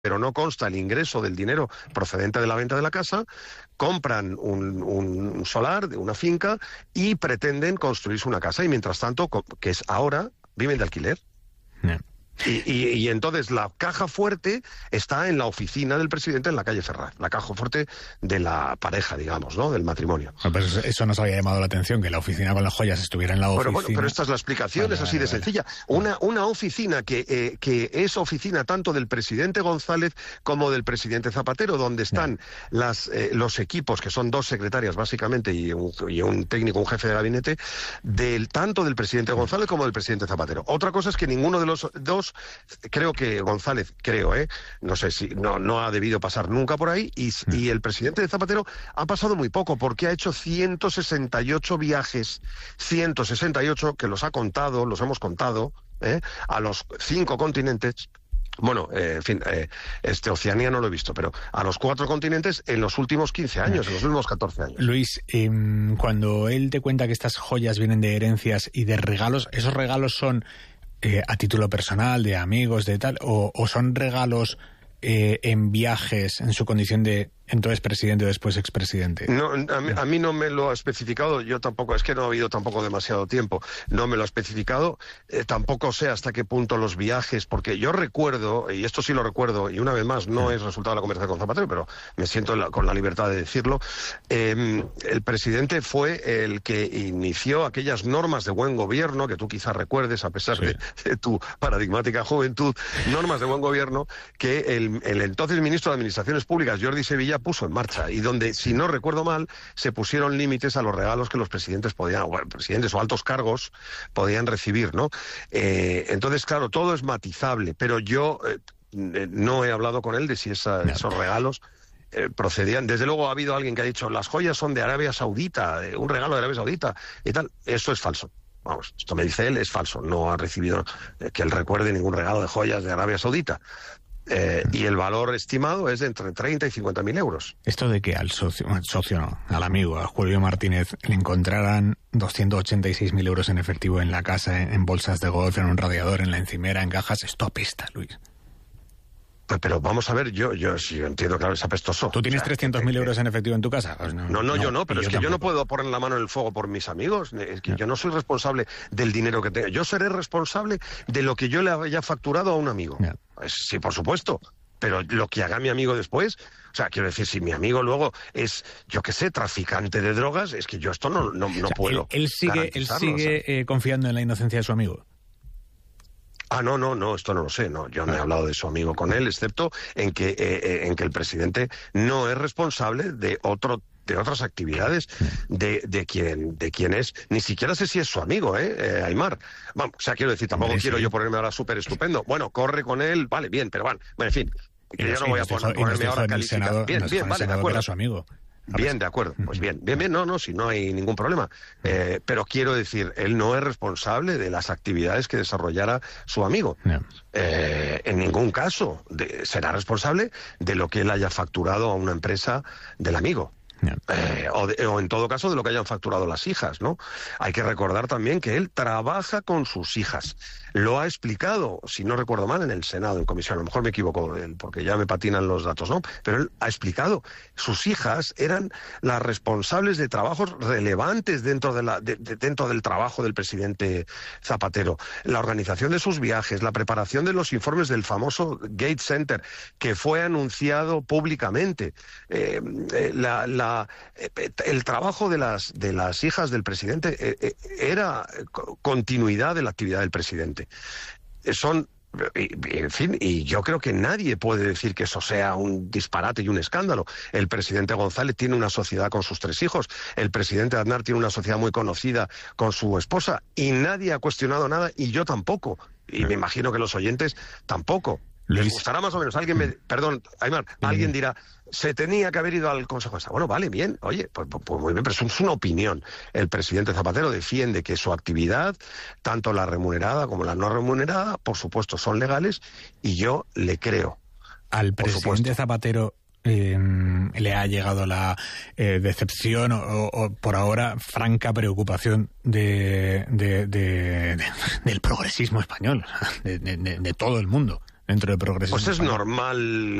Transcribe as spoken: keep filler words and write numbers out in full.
pero no consta el ingreso del dinero procedente de la venta de la casa, compran un, un solar de una finca y pretenden construirse una casa, y mientras tanto, que es ahora, viven de alquiler. Yeah. Y, y, y entonces la caja fuerte está en la oficina del presidente en la calle Ferraz, la caja fuerte de la pareja, digamos, ¿no?, del matrimonio. Bueno, pero eso nos había llamado la atención, que la oficina con las joyas estuviera en la oficina. Bueno, bueno, pero esta es la explicación, vale, es así vale, de vale. sencilla. Una, una oficina que, eh, que es oficina tanto del presidente González como del presidente Zapatero, donde están yeah. las, eh, los equipos, que son dos secretarias básicamente y un, y un técnico, un jefe de gabinete, del tanto del presidente González como del presidente Zapatero. Otra cosa es que ninguno de los dos, creo que González, creo, ¿eh? no sé si no, no ha debido pasar nunca por ahí, y, y el presidente de Zapatero ha pasado muy poco, porque ha hecho ciento sesenta y ocho viajes, ciento sesenta y ocho, que los ha contado, los hemos contado, ¿eh?, a los cinco continentes. Bueno, eh, en fin, eh, este Oceanía no lo he visto, pero a los cuatro continentes en los últimos quince años, en los últimos catorce años. Luis, eh, cuando él te cuenta que estas joyas vienen de herencias y de regalos, ¿esos regalos son eh, a título personal, de amigos, de tal, o, o son regalos eh, en viajes en su condición de entonces presidente o después expresidente? No, a mí, a mí no me lo ha especificado, yo tampoco, es que no ha habido tampoco demasiado tiempo, no me lo ha especificado, eh, tampoco sé hasta qué punto los viajes, porque yo recuerdo, y esto sí lo recuerdo, y una vez más no es resultado de la conversación con Zapatero, pero me siento la, con la libertad de decirlo, eh, el presidente fue el que inició aquellas normas de buen gobierno, que tú quizás recuerdes, a pesar sí. de, de tu paradigmática juventud, normas de buen gobierno, que el, el entonces ministro de Administraciones Públicas, Jordi Sevilla, puso en marcha, y donde, si no recuerdo mal, se pusieron límites a los regalos que los presidentes podían, o presidentes o altos cargos podían recibir, ¿no? Eh, entonces, claro, todo es matizable, pero yo eh, no he hablado con él de si esa, no. esos regalos eh, procedían. Desde luego ha habido alguien que ha dicho, las joyas son de Arabia Saudita, un regalo de Arabia Saudita y tal. Eso es falso. Vamos, esto me dice él, es falso. No ha recibido, eh, que él recuerde, ningún regalo de joyas de Arabia Saudita. Eh, y el valor estimado es de entre treinta y cincuenta mil euros. Esto de que al socio, al socio no, al amigo, a Julio Martínez, le encontraran doscientos ochenta y seis mil euros en efectivo en la casa, en, en bolsas de golf, en un radiador, en la encimera, en cajas, esto apesta, Luis. Pues, pero vamos a ver, yo yo sí entiendo, claro, es apestoso. ¿Tú tienes o sea, trescientos mil euros en efectivo en tu casa? Pues no, no, no, no, yo no, pero es yo que tampoco. yo no puedo poner la mano en el fuego por mis amigos, es que no. yo no soy responsable del dinero que tenga, yo seré responsable de lo que yo le haya facturado a un amigo. No. Pues, sí, por supuesto. Pero lo que haga mi amigo después, o sea, quiero decir, si mi amigo luego es, yo qué sé, traficante de drogas, es que yo esto no, no, no o sea, puedo. Él, él sigue, él sigue o sea. eh, confiando en la inocencia de su amigo. Ah, no, no, no, esto no lo sé, no, yo no he hablado de su amigo con él, excepto en que, eh, en que el presidente no es responsable de otro de otras actividades de, de quien de quien es, ni siquiera sé si es su amigo, ¿eh, eh Aimar? Bueno, o sea, quiero decir, tampoco Hombre, quiero sí. yo ponerme ahora súper estupendo. Bueno, corre con él, vale, bien, pero bueno, bueno en fin, que yo no voy a poner, ponerme ahora a calificar. Bien, bien, vale, de acuerdo. Su amigo. Bien, de acuerdo, pues bien, bien, bien, no, no, si no hay ningún problema. Eh, pero quiero decir, él no es responsable de las actividades que desarrollara su amigo. No. Eh, en ningún caso de, será responsable de lo que él haya facturado a una empresa del amigo. No. Eh, o, de, o en todo caso de lo que hayan facturado las hijas, ¿no? Hay que recordar también que él trabaja con sus hijas. Lo ha explicado, si no recuerdo mal, en el Senado, en comisión. A lo mejor me equivoco, porque ya me patinan los datos, ¿no? Pero él ha explicado, sus hijas eran las responsables de trabajos relevantes dentro, de la, de, de, dentro del trabajo del presidente Zapatero. La organización de sus viajes, la preparación de los informes del famoso Gates Center, que fue anunciado públicamente, eh, eh, la... la el trabajo de las de las hijas del presidente eh, era continuidad de la actividad del presidente. Son, en fin, y yo creo que nadie puede decir que eso sea un disparate y un escándalo. El presidente González tiene una sociedad con sus tres hijos, el presidente Aznar tiene una sociedad muy conocida con su esposa, y nadie ha cuestionado nada, y yo tampoco, y me imagino que los oyentes tampoco. Les gustará más o menos. Alguien me... Perdón, Aimar, alguien dirá, se tenía que haber ido al Consejo de Estado. Bueno, vale, bien, oye, pues, pues muy bien, pero eso es una opinión. El presidente Zapatero defiende que su actividad, tanto la remunerada como la no remunerada, por supuesto, son legales, y yo le creo. Al presidente Zapatero eh, le ha llegado la eh, decepción o, o, por ahora, franca preocupación de, de, de, de, del progresismo español, de, de, de todo el mundo. dentro de Progreso. Pues es normal